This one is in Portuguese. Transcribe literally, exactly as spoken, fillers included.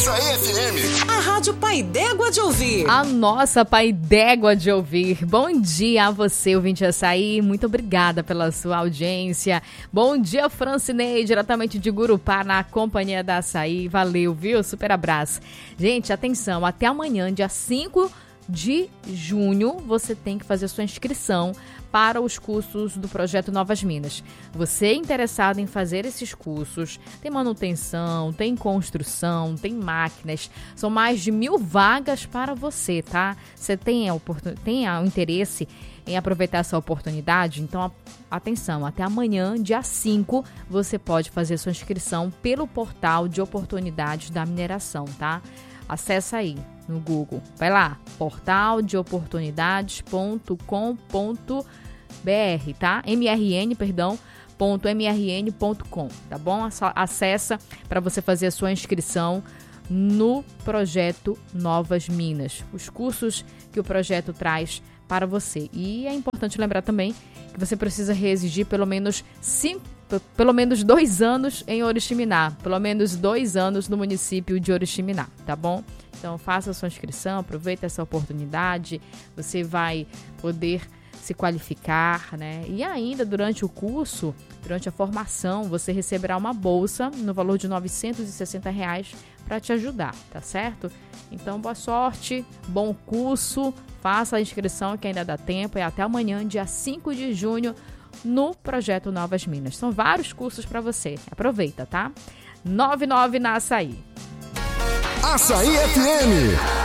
Açaí F M. A Rádio Pai d'Égua de Ouvir. A nossa Pai d'Égua de Ouvir. Bom dia a você, ouvinte Açaí. Muito obrigada pela sua audiência. Bom dia, Francinei, diretamente de Gurupá, na companhia da Açaí. Valeu, viu? Super abraço. Gente, atenção, até amanhã, dia cinco de junho, você tem que fazer sua inscrição para os cursos do projeto Novas Minas. Você interessado em fazer esses cursos, tem manutenção, tem construção, tem máquinas, são mais de mil vagas para você, tá? Você tem, a oportun... tem o interesse em aproveitar essa oportunidade? Então, atenção, até amanhã, dia cinco, você pode fazer sua inscrição pelo portal de oportunidades da mineração, tá? Acesse aí no Google, vai lá, portal de oportunidades ponto com ponto br, tá? mrn, perdão, ponto mrn ponto com, tá bom? Acessa para você fazer a sua inscrição no projeto Novas Minas, os cursos que o projeto traz para você. E é importante lembrar também que você precisa residir pelo menos cinco, pelo menos dois anos em Oriximiná, pelo menos dois anos no município de Oriximiná, tá bom? Então faça a sua inscrição, aproveita essa oportunidade, você vai poder se qualificar, né? E ainda durante o curso, durante a formação, você receberá uma bolsa no valor de novecentos e sessenta reais para te ajudar, tá certo? Então, boa sorte, bom curso, faça a inscrição que ainda dá tempo, é até amanhã, dia cinco de junho, no projeto Novas Minas. São vários cursos para você, aproveita, tá? noventa e nove na Açaí. Açaí F M.